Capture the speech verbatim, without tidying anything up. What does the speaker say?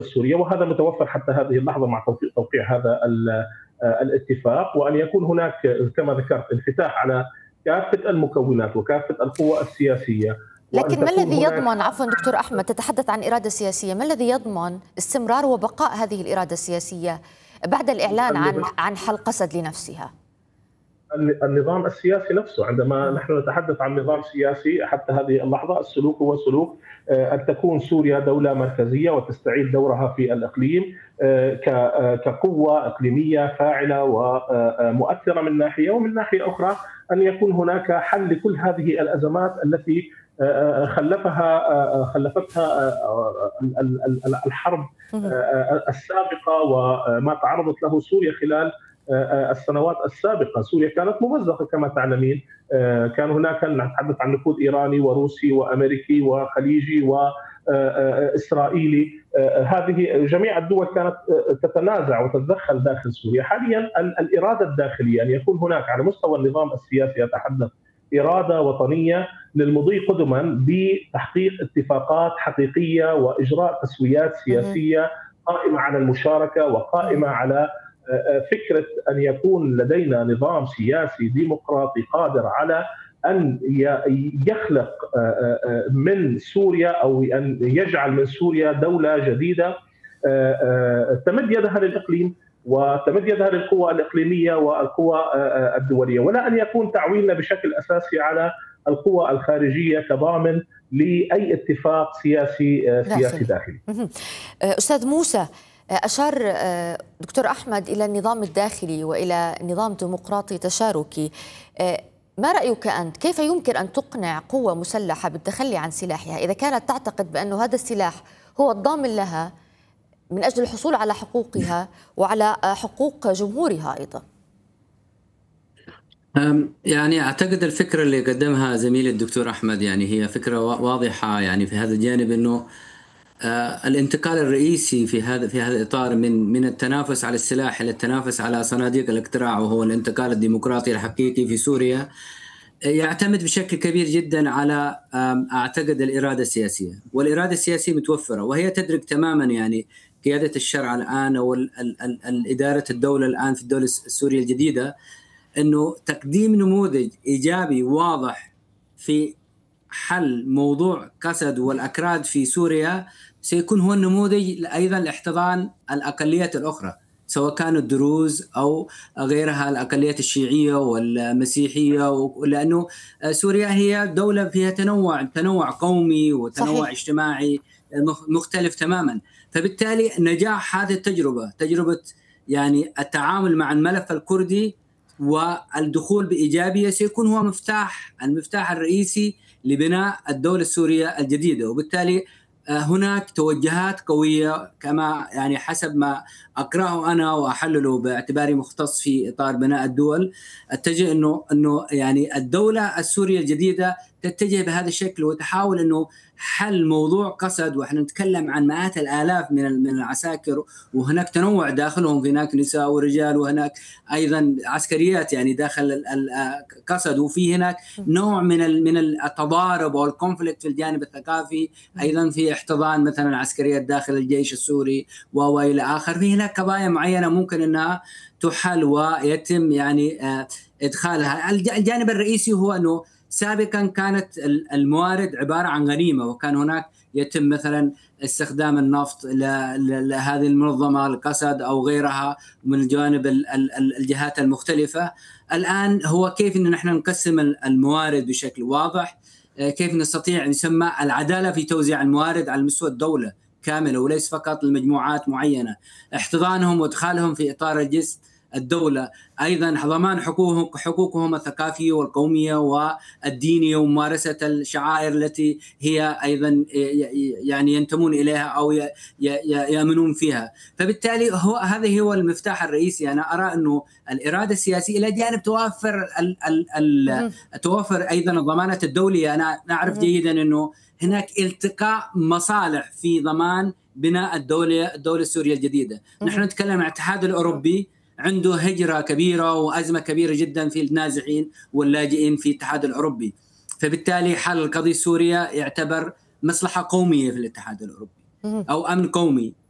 السورية، وهذا متوفر حتى هذه اللحظة مع توقيع هذا الاتفاق، وأن يكون هناك كما ذكرت انفتاح على كافة المكونات وكافة القوى السياسية. لكن ما الذي يضمن، عفوا دكتور أحمد، تتحدث عن إرادة سياسية، ما الذي يضمن استمرار وبقاء هذه الإرادة السياسية بعد الإعلان عن عن حل قسد لنفسها؟ النظام السياسي نفسه، عندما نحن نتحدث عن نظام سياسي حتى هذه اللحظة السلوك هو سلوك أن تكون سوريا دولة مركزية وتستعيد دورها في الإقليم كقوة إقليمية فاعلة ومؤثرة من ناحية، ومن ناحية أخرى أن يكون هناك حل لكل هذه الأزمات التي خلفها خلفتها الحرب السابقة وما تعرضت له سوريا خلال السنوات السابقة. سوريا كانت ممزقة كما تعلمين، كان هناك نتحدث عن نفوذ إيراني وروسي وأمريكي وخليجي وإسرائيلي، هذه جميع الدول كانت تتنازع وتتدخل داخل سوريا. حاليا الإرادة الداخلية أن يكون هناك على مستوى النظام السياسي يتحدث إرادة وطنية للمضي قدما بتحقيق اتفاقات حقيقية وإجراء تسويات سياسية قائمة على المشاركة وقائمة على فكرة أن يكون لدينا نظام سياسي ديمقراطي قادر على أن يخلق من سوريا أو أن يجعل من سوريا دولة جديدة تمد يدها للإقليم وتمد يدها للقوى الإقليمية والقوى الدولية، ولا أن يكون تعويلنا بشكل أساسي على القوى الخارجية كضامن لأي اتفاق سياسي سياسي داخلي. أستاذ موسى، أشار دكتور أحمد إلى النظام الداخلي وإلى نظام ديمقراطي تشاركي، ما رأيك أنت؟ كيف يمكن أن تقنع قوة مسلحة بالتخلي عن سلاحها إذا كانت تعتقد بأن هذا السلاح هو الضامن لها من أجل الحصول على حقوقها وعلى حقوق جمهورها أيضا؟ يعني أعتقد الفكرة اللي قدمها زميلي الدكتور أحمد يعني هي فكرة واضحة يعني في هذا الجانب، أنه آه الانتقال الرئيسي في هذا في هذا الإطار من من التنافس على السلاح إلى التنافس على صناديق الاقتراع، وهو الانتقال الديمقراطي الحقيقي في سوريا، يعتمد بشكل كبير جدا على أعتقد الإرادة السياسية، والإرادة السياسية متوفرة وهي تدرك تماما يعني قيادة الشرع الآن أو الإدارة الدولة الآن في الدولة السورية الجديدة، أنه تقديم نموذج إيجابي واضح في حل موضوع قسد والأكراد في سوريا سيكون هو النموذج أيضا لاحتضان الأقليات الأخرى، سواء كانوا الدروز أو غيرها الأقليات الشيعية والمسيحية، لأنه سوريا هي دولة فيها تنوع تنوع قومي وتنوع صحيح. اجتماعي مختلف تماما. فبالتالي نجاح هذه التجربة تجربة يعني التعامل مع الملف الكردي والدخول بإيجابية سيكون هو مفتاح المفتاح الرئيسي لبناء الدولة السورية الجديدة. وبالتالي هناك توجهات قوية كما يعني حسب ما أقرأه أنا وأحلله باعتباري مختص في إطار بناء الدول، أتجه أنه أنه يعني الدولة السورية الجديدة تتجه بهذا الشكل وتحاول أنه حل موضوع قسد، وإحنا نتكلم عن مئات الآلاف من من العساكر، وهناك تنوع داخلهم، هناك نساء ورجال، وهناك أيضا عسكريات يعني داخل القسد، وفي هناك نوع من من التضارب والكونفليكت في الجانب الثقافي، أيضا في احتضان مثلا العسكريات داخل الجيش السوري وإلى آخر. في هناك قضايا معينة ممكن أنها تحل ويتم يعني إدخالها. الجانب الرئيسي هو أنه سابقا كانت الموارد عبارة عن غنيمة، وكان هناك يتم مثلا استخدام النفط لهذه المنظمة القسد أو غيرها من الجوانب الجهات المختلفة. الآن هو كيف أن نحن نقسم الموارد بشكل واضح، كيف نستطيع نسمى العدالة في توزيع الموارد على مستوى الدولة كاملة وليس فقط لمجموعات معينة، احتضانهم وادخالهم في إطار الجسم الدولة، أيضا ضمان حقوقهم حقوقهم الثقافية والقومية والدينية وممارسة الشعائر التي هي أيضا يعني ينتمون إليها أو يأمنون فيها. فبالتالي هو هذا هو المفتاح الرئيسي. أنا أرى أنه الإرادة السياسية إلى جانب توفر ال ال ال توفر أيضا الضمانات الدولية. أنا نعرف جيدا أنه هناك التقاء مصالح في ضمان بناء الدولة الدولة السورية الجديدة. نحن نتكلم عن الاتحاد الأوروبي عنده هجرة كبيرة وأزمة كبيرة جدا في النازحين واللاجئين في الاتحاد الأوروبي، فبالتالي حل القضية السورية يعتبر مصلحة قومية في الاتحاد الأوروبي أو أمن قومي.